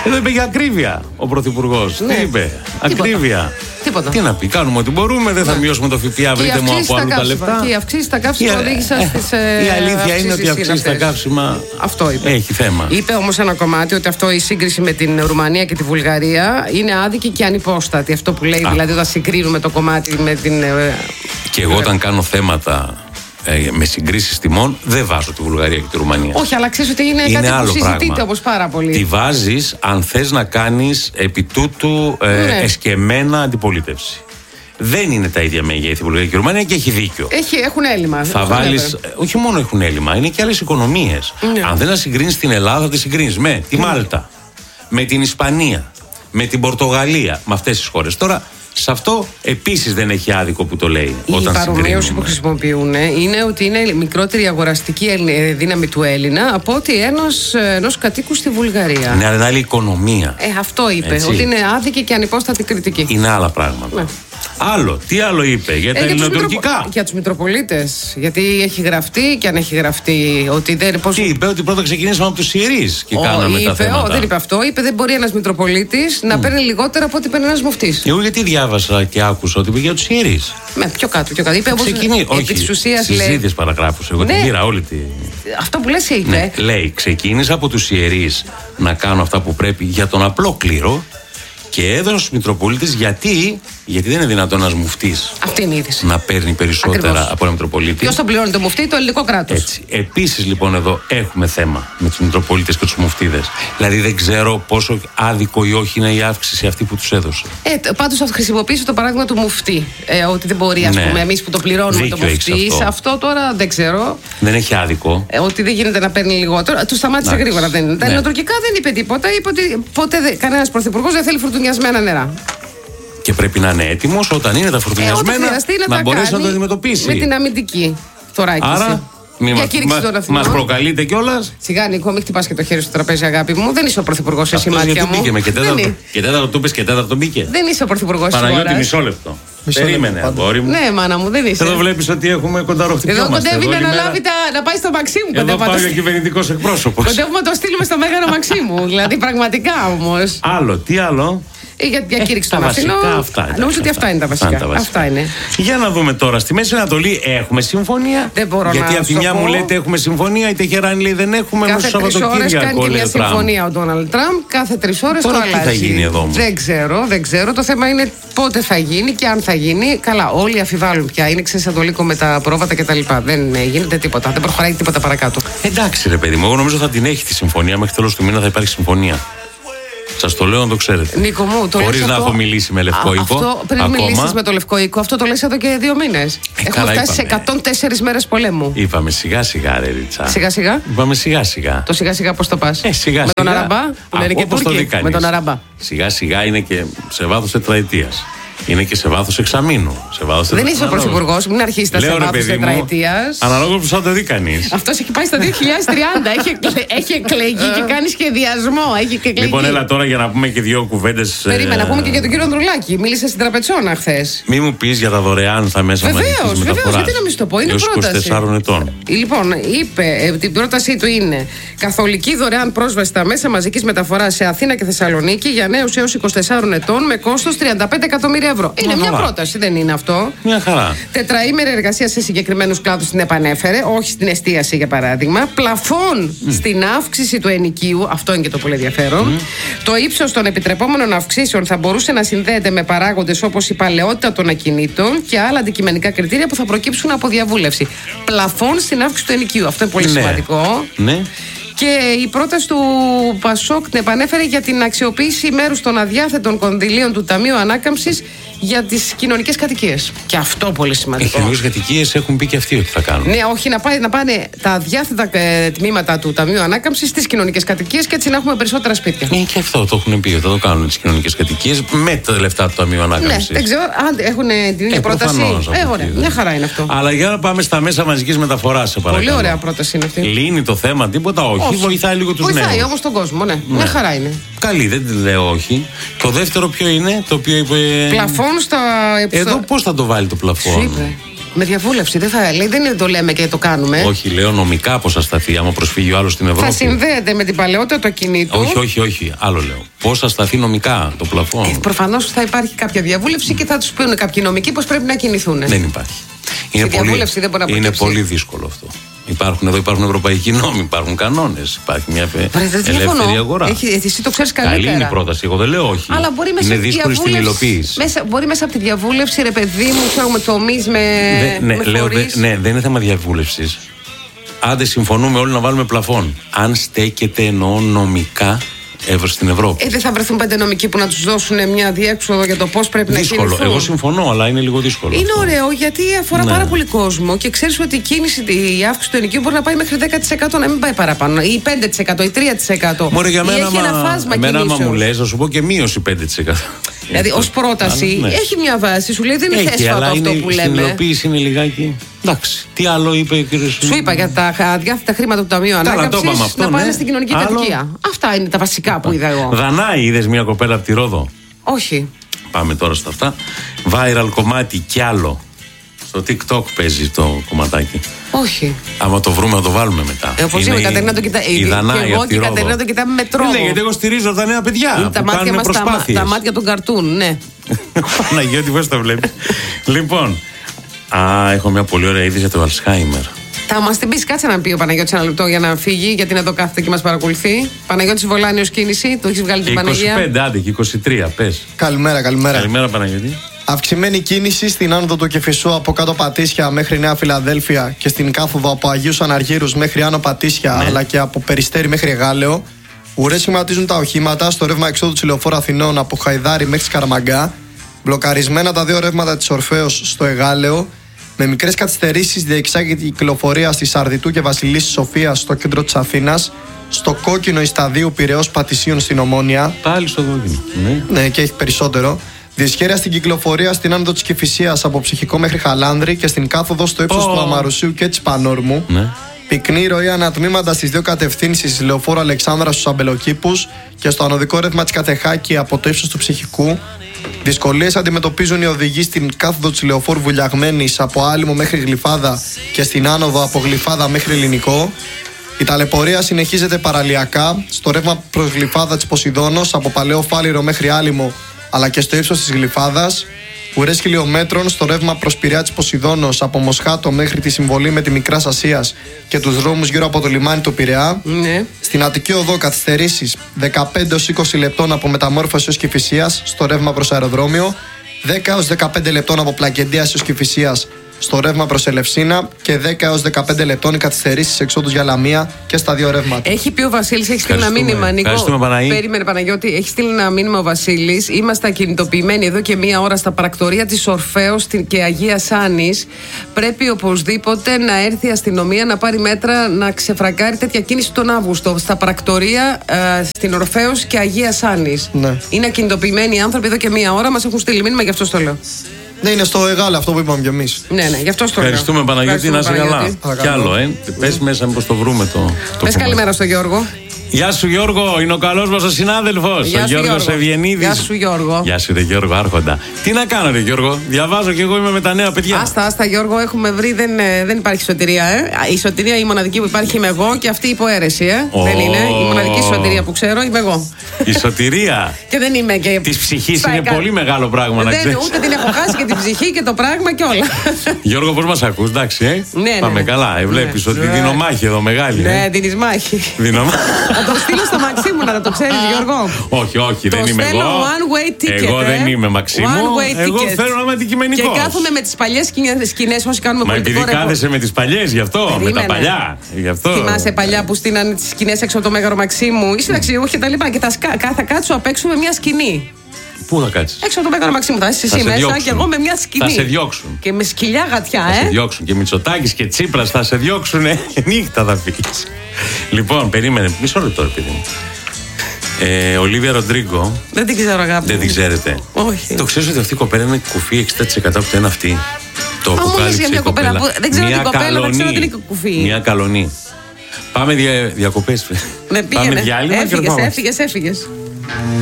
Εδώ είπε για ακρίβεια ο Πρωθυπουργός. Τι είπε? Ακρίβεια. Τίποτα. Τι να πει, κάνουμε ό,τι μπορούμε, δεν θα μειώσουμε το ΦΠΑ, βρείτε μου από άλλου τα λεφτά. Και οι αυξήσεις στα καύσιμα οδήγησαν στις. Η αλήθεια είναι ότι οι αυξήσεις στα καύσιμα. Αυτό είπε. Έχει θέμα. Είπε όμως ένα κομμάτι ότι αυτό η σύγκριση με την Ρουμανία και τη Βουλγαρία είναι άδικη και ανυπόστατη. Αυτό που λέει δηλαδή όταν συγκρίνουμε το κομμάτι με την. Και εγώ όταν κάνω θέματα με συγκρίσεις τιμών, δεν βάζω τη Βουλγαρία και τη Ρουμανία. Όχι, αλλά ξέρεις ότι είναι κάτι που συζητείται όμως πάρα πολύ. Τη βάζεις αν θες να κάνεις επί τούτου εσκεμμένα αντιπολίτευση. Δεν είναι τα ίδια μέγεθη η Βουλγαρία και η Ρουμανία και έχει δίκιο. Έχουν έλλειμμα. Θα βάλεις. Όχι μόνο έχουν έλλειμμα, είναι και άλλες οικονομίες. Αν δεν θα συγκρίνεις την Ελλάδα, θα τη συγκρίνεις με τη Μάλτα, με την Ισπανία, με την Πορτογαλία, με αυτές τις χώρες. Τώρα, σε αυτό επίσης δεν έχει άδικο που το λέει. Η παρομοίωση που χρησιμοποιούν είναι ότι είναι μικρότερη η αγοραστική δύναμη του Έλληνα από ότι ενός κατοίκου στη Βουλγαρία. Είναι άλλη οικονομία. Αυτό είπε. Έτσι. Ότι είναι άδικη και ανυπόστατη κριτική. Είναι άλλα πράγματα. Ναι. Τι άλλο είπε για τα ελληνοτουρκικά? Για τους Μητροπολίτες. Γιατί έχει γραφτεί και αν έχει γραφτεί ότι δεν. Τι είπε, ότι πρώτα ξεκινήσαμε από τους ιερείς και κάναμε τα θέματα. Δεν είπε αυτό. Είπε δεν μπορεί ένας Μητροπολίτης να παίρνει λιγότερα από ό,τι παίρνει ένας μουφτής. Εγώ γιατί διάβασα και άκουσα ότι είπε για τους ιερείς. Πιο κάτω. Είπε όπως επί της ουσίας λέει. Στις ίδιες παραγράφους. Εγώ την πήρα όλη τη. Αυτό που λες είπε. Ναι, λέει, ξεκίνησα από τους ιερείς να κάνω αυτά που πρέπει για τον απλό κλήρο. Και έδωσε στους Μητροπολίτες γιατί δεν είναι δυνατόν ένας μουφτής να παίρνει περισσότερα από ένα Μητροπολίτη. Ποιος τον πληρώνει το μουφτί? Το ελληνικό κράτος. Έτσι. Επίσης λοιπόν εδώ έχουμε θέμα με τους Μητροπολίτες και τους μουφτίδες. Δηλαδή δεν ξέρω πόσο άδικο ή όχι είναι η αύξηση αυτή που τους έδωσε. Πάντως θα χρησιμοποιήσω το παράδειγμα του μουφτί. Ότι δεν μπορεί, ας πούμε, εμείς που το πληρώνουμε το μουφτί. Σε αυτό τώρα δεν ξέρω. Δεν έχει άδικο. Ότι δεν γίνεται να παίρνει λιγότερο. Του σταμάτησε γρήγορα. Τα ελληνοτουρκικά δεν είπε τίποτα. Είπε ότι ποτέ κανένας πρωθυπουργός δεν θέλει φουρτουνιασμένα νερά. Και πρέπει να είναι έτοιμος όταν είναι τα φουρτουνιασμένα να μπορέσει να το αντιμετωπίσει. Με την αμυντική θωράκιση. Άρα μας προκαλείτε κιόλας. Σιγά, Νίκο, μην χτυπάς και το χέρι στο τραπέζι, αγάπη μου. Δεν είσαι ο πρωθυπουργός εσύ, μάτια μου. Και τέταρτο του είπες και τέταρτο μπήκε. Δεν είσαι ο πρωθυπουργός της Παναγιώτη, χώρας. μισό λεπτό. Περίμενε, αγόρι μου. Ναι, μάνα μου, δεν είσαι. Εδώ βλέπεις ότι έχουμε κονταροχτυπιό. Εδώ κοντεύει να πάει στο Μαξίμου. Εδώ πάει ο κυβερνητικός εκπρόσωπος. Κοντεύουμε να το στείλουμε στο Μέγαρο Μαξίμου. Δηλαδή, πραγματικά όμως. Τι άλλο? Για διακήρυξη των Αθηνών. Νομίζω ότι αυτά είναι τα βασικά. Αυτά είναι. Για να δούμε τώρα. Στη Μέση Ανατολή έχουμε συμφωνία. Δεν μπορώ γιατί να από τη μια μου λέτε έχουμε συμφωνία, η Τεχεράνη λέει δεν έχουμε. Κάθε 3 ώρες κάνει και μια συμφωνία ο Ντόναλντ Τραμπ. Κάθε 3 ώρες το αλλάζει. Τι θα γίνει εδώ όμως? Δεν ξέρω. Το θέμα είναι πότε θα γίνει και αν θα γίνει. Καλά, όλοι αφιβάλλουν πια. Είναι ξεσαντολίκο με τα πρόβατα κτλ. Δεν γίνεται τίποτα. Δεν προχωράει τίποτα παρακάτω. Εντάξει, ρε παιδί μου, εγώ νομίζω θα την έχει τη συμφωνία. Μέχρι τέλος του μήνα θα υπάρχει συμφωνία. Σας το λέω να το ξέρετε. Νίκο μου, το χωρίς να έχω μιλήσει με Λευκό Οίκο. Αυτό πριν μιλήσεις με το Λευκό Οίκο, αυτό το λες εδώ και 2 μήνες. Έχουμε φτάσει σε 104 μέρες πολέμου. Είπαμε σιγά σιγά, ρε Ρίτσα. Σιγά σιγά. Είπαμε σιγά σιγά. Το σιγά σιγά πώς το πας? Σιγά με τον Αραμπά, που είναι και Τούρκοι. Με τον Αραμπά. Σιγά σιγά είναι και σε βάθος τετραετίας. Είναι και σε βάθος εξαμήνου. Δεν είσαι ο πρωθυπουργός, μην αρχίσετε σε βάθος τετραετίας. Αναλόγως που θα το δει κανείς. Αυτός έχει πάει στο 2030. Έχει εκλεγεί και κάνει σχεδιασμό. Λοιπόν, έλα τώρα για να πούμε και 2 κουβέντες. Περίμενα να πούμε και για τον κύριο Ανδρουλάκη. Μίλησε στην Τραπετσόνα χθες. Μη μου πεις για τα δωρεάν στα μέσα μαζικής μεταφοράς. Βεβαίως, γιατί να μην σου το πω. Είναι πρόταση. 24 ετών. Λοιπόν, είπε, την πρότασή του είναι καθολική δωρεάν πρόσβαση στα μέσα μαζικής μεταφοράς σε Αθήνα και Θεσσαλονίκη για νέους έως 24 ετών με κόστος 35 εκατομμύρια ευρώ. Είναι μια πρόταση, δεν είναι αυτό? Μια χαρά. Τετραήμερη εργασία σε συγκεκριμένους κλάδους την επανέφερε, όχι στην εστίαση για παράδειγμα. Πλαφόν στην αύξηση του ενοικίου, αυτό είναι και το πολύ ενδιαφέρον. Το ύψος των επιτρεπόμενων αυξήσεων θα μπορούσε να συνδέεται με παράγοντες όπως η παλαιότητα των ακινήτων και άλλα αντικειμενικά κριτήρια που θα προκύψουν από διαβούλευση. Πλαφόν στην αύξηση του ενοικίου. Αυτό είναι πολύ σημαντικό. Ναι. Και η πρόταση του Πασόκ την επανέφερε για την αξιοποίηση μέρους των αδιάθετων κονδυλίων του Ταμείου Ανάκαμψης για τις κοινωνικές κατοικίες. Και αυτό πολύ σημαντικό. Οι κοινωνικές κατοικίες έχουν πει και αυτοί ότι θα κάνουν. Ναι, όχι, να πάνε τα αδιάθετα τμήματα του Ταμείου Ανάκαμψης στις κοινωνικές κατοικίες και έτσι να έχουμε περισσότερα σπίτια. Και αυτό το έχουν πει ότι θα το κάνουν τις κοινωνικές κατοικίες με τα λεφτά του Ταμείου Ανάκαμψης. Ναι, δεν ξέρω αν έχουν την ίδια πρόταση. Ωραία, μια χαρά είναι αυτό. Αλλά για να πάμε στα μέσα μαζικής μεταφοράς, σε παρακαλώ. Πολύ ωραία πρόταση είναι αυτή. Λύνει το θέμα, τίποτα, όχι. Βοηθάει λίγο τους νέους. Βοηθάει όμως τον κόσμο, ναι. Μια χαρά είναι. Καλή, δεν τη λέω όχι. Το δεύτερο ποιο είναι, το οποίο είπε. Πλαφόν στα. Εδώ πώς θα το βάλει το πλαφόν? Με διαβούλευση, δεν θα λέει, δεν το λέμε και το κάνουμε. Όχι, λέω νομικά πώς θα σταθεί, άμα προσφύγει ο άλλος στην Ευρώπη. Θα συνδέεται με την παλαιότητα το ακινήτου. Όχι, άλλο λέω. Πώς θα σταθεί νομικά το πλαφόν. Προφανώς θα υπάρχει κάποια διαβούλευση και θα τους πούνε κάποιοι νομικοί πώς πρέπει να κινηθούν. Δεν υπάρχει. Είναι πολύ δύσκολο αυτό. Υπάρχουν ευρωπαϊκοί νόμοι, υπάρχουν κανόνες, υπάρχει μια ελεύθερη αγορά. Εσύ το ξέρεις καλύτερα. Καλή είναι η πρόταση, εγώ δεν λέω όχι. Αλλά μπορεί μέσα είναι δύσκολη στην υλοποίηση. Μπορεί μέσα από τη διαβούλευση, ρε παιδί μου, ξέρουμε τομείς με φορείς. Ναι, δεν είναι θέμα διαβούλευσης. Άντε συμφωνούμε όλοι να βάλουμε πλαφόν. Αν στέκεται εννοώ νομικά στην Ευρώπη. Δεν θα βρεθούν 5 νομικοί που να τους δώσουν μια διέξοδο για το πώς πρέπει να κινηθούν. Δύσκολο. Εγώ συμφωνώ, αλλά είναι λίγο δύσκολο. Είναι ωραίο γιατί αφορά πάρα πολύ κόσμο και ξέρεις ότι η αύξηση του ενοικίου μπορεί να πάει μέχρι 10%, να μην πάει παραπάνω. Ή 5% ή 3%. Μωρέ, για μένα, έχει ένα φάσμα εμένα κινήσεως. άμα μου λες, θα σου πω και μείωση 5%. Δηλαδή, ως πρόταση, έχει μια βάση. Σου λέει δεν είναι θέσφατο αυτό που λέμε. Στην υλοποίηση είναι λιγάκι. Εντάξει. Τι άλλο είπε ο κ. Σου είπα για τα διάθετα χρήματα του Ταμείου Ανάκαμψης να πάνε στην κοινωνική κατοικία. Αυτά είναι τα βασικά που είδα εγώ. Δανάη, είδες μια κοπέλα από τη Ρόδο? Όχι. Πάμε τώρα στα αυτά. Viral κομμάτι κι άλλο. Στο TikTok παίζει το κομματάκι. Όχι. Άμα το βρούμε, να το βάλουμε μετά. Όπως είμαι, η Κατερίνα το κοιτάει. Η Δανάη, εγώ και η Κατερίνα το κοιτάμε με τρόπο. Ναι, γιατί εγώ στηρίζω τα νέα παιδιά. Είναι που τα μάτια κάνουν προσπάθειες. τα μάτια των καρτούν, ναι. Παναγιώτη, πώς το βλέπει. Λοιπόν, έχω μια πολύ ωραία είδηση για το Αλσχάιμερ. Θα μας την πεις, κάτσε να πει ο Παναγιώτης ένα λεπτό για να φύγει, γιατί είναι εδώ κάθεται και μας παρακολουθεί. Παναγιώτης Βολάνιος κίνηση, το έχεις βγάλει την Παναγία. 25, άντε και 23, πες. Καλημέρα. Καλημέρα, Παναγιώτη. Αυξημένη κίνηση στην άνοδο του Κηφισού από κάτω Πατήσια μέχρι Νέα Φιλαδέλφια και στην κάθοδο από Αγίους Αναργύρους μέχρι Άνω Πατήσια, αλλά και από Περιστέρι μέχρι Γάλεο. Ουρές σχηματίζουν τα οχήματα στο ρεύμα εξόδου της Λεωφόρου Αθηνών από Χαϊδάρι μέχρι Σκαραμαγκά. Μπλοκαρισμένα τα δύο ρεύματα της Ορφέως στο Εγάλεο. Με μικρές καθυστερήσεις διεξάγεται η κυκλοφορία στη Σαρδιτού και Βασιλίσσης Σοφίας στο κέντρο της Αθήνας. Στο κόκκινο η σταδίου Πειραιώς Πατησίων στην Ομόνια. Πάλι στο κόκκινο. Ναι, και έχει περισσότερο. Δυσχέρεια στην κυκλοφορία στην άνοδο της Κηφισίας από Ψυχικό μέχρι Χαλάνδρη και στην κάθοδο στο ύψος του Αμαρουσίου και της Πανόρμου. Ναι. Πυκνή ροή ανατμήματα στις δύο κατευθύνσεις Λεωφόρου Αλεξάνδρα στους Αμπελοκήπους και στο ανωδικό ρεύμα της Κατεχάκη από το ύψος του Ψυχικού. Δυσκολίες αντιμετωπίζουν οι οδηγοί στην κάθοδο της Λεωφόρου Βουλιαγμένης από Άλυμο μέχρι Γλυφάδα και στην άνοδο από Γλυφάδα μέχρι Ελληνικό. Η ταλαιπωρία συνεχίζεται παραλιακά στο ρεύμα προς Γλυφάδα της Ποσειδώνος από Παλαιό Φάληρο μέχρι Άλυμο, αλλά και στο ύψος της Γλυφάδας. Ουρές χιλιόμετρων στο ρεύμα προς Πειραιά της Ποσειδώνος από Μοσχάτο μέχρι τη συμβολή με τη Μικράς Ασίας και τους δρόμους γύρω από το λιμάνι του Πειραιά. Ναι. Στην Αττική Οδό καθυστερήσεις 15-20 λεπτών από Μεταμόρφωση έως Κηφισίας στο ρεύμα προς αεροδρόμιο, 10-15 λεπτών από Πλακεντίας έως Κηφισίας στο ρεύμα προς Ελευσίνα και 10-15 λεπτών οι καθυστερήσεις εξόδους για Λαμία και στα δύο ρεύματα. Έχει πει ο Βασίλης, έχει στείλει ένα μήνυμα. Περίμενε, Παναγιώτη, έχει στείλει ένα μήνυμα ο Βασίλης. Είμαστε ακινητοποιημένοι εδώ και μία ώρα στα πρακτορία της Ορφέως και Αγίας Άνης. Πρέπει οπωσδήποτε να έρθει η αστυνομία να πάρει μέτρα να ξεφραγκάρει τέτοια κίνηση τον Αύγουστο. Στα πρακτορία στην Ορφέως και Αγίας Άνης. Ναι. Είναι ακινητοποιημένοι οι άνθρωποι εδώ και μία ώρα. Μας έχουν στείλει μήνυμα, γι' αυτό το λέω. Ναι, είναι στο Εγάλεο αυτό που είπαμε κι εμείς. Ναι, γι' αυτό στο λέω. Ευχαριστούμε, Παναγιώτη, να είσαι καλά. Κι άλλο, πες μέσα μήπως το βρούμε το. Πες καλημέρα στο Γιώργο. Γεια σου, Γιώργο, είναι ο καλός μας ο συνάδελφος, ο Γιώργος Ευγενίδης. Γεια σου, Γιώργο. Γεια σου, ρε Γιώργο, άρχοντα. Τι να κάνω, ρε Γιώργο, διαβάζω κι εγώ είμαι με τα νέα παιδιά. Άστα, Γιώργο, έχουμε βρει, δεν υπάρχει σωτηρία, Η σωτηρία η μοναδική που υπάρχει είμαι εγώ και αυτή η υποαίρεση, Δεν είναι. Η μοναδική σωτηρία που ξέρω είμαι εγώ. Η σωτηρία. Και δεν είμαι και. Τη ψυχή είναι πολύ μεγάλο πράγμα, να ξέρεις. Ούτε την έχω χάσει και την ψυχή και το πράγμα και όλα. Γιώργο, πώς μας ακούς, εντάξει, Ναι. Πάμε καλά. Βλέπεις ότι δίνω μάχη εδώ μεγάλη. Ναι, δίνεις μάχη. Θα το στείλω στο Μαξίμου να το ξέρεις, Γιώργο. Όχι, δεν είμαι εγώ. One way ticket. Εγώ δεν είμαι Μαξίμου. Εγώ θέλω να είμαι αντικειμενικός. Και κάθομαι με τις παλιές σκηνές όσοι κάνουμε πολιτικό ρεπορτάζ. Μα επειδή κάθεσαι με τις παλιές, γι' αυτό. Με τα παλιά. Θυμάσαι παλιά που στείναν τις σκηνές έξω από το Μέγαρο Μαξίμου ή συνταξιούχοι και τα λοιπά. Και θα κάτσω απ' έξω με μια σκηνή. Πού θα κάτσεις? Έξω από το Μέγαρο Μαξίμου. Θα είσαι εσύ μέσα και εγώ με μια σκηνή. Θα σε διώξουν. Και με σκυλιά γατιά, Θα σε διώξουν. Και Μητσοτάκης και Τσίπρας θα σε διώξουν. Νύχτα θα φύγεις. Λοιπόν, περίμενε. Μισό λεπτό, παιδί μου. Ολίβια Ροντρίγκο. Δεν την ξέρω, αγάπη. Δεν την ξέρετε? Όχι. Το ξέρεις ότι αυτή η κοπέλα είναι κουφή 60% από το είναι αυτή? Το αποκάλυψε η κοπέλα. Δεν ξέρω την κοπέλα, δεν ξέρω ότι είναι κουφή. Μια καλονή. Πάμε διακοπές. Ναι, Πάμε διάλειμμα. Έφυγες.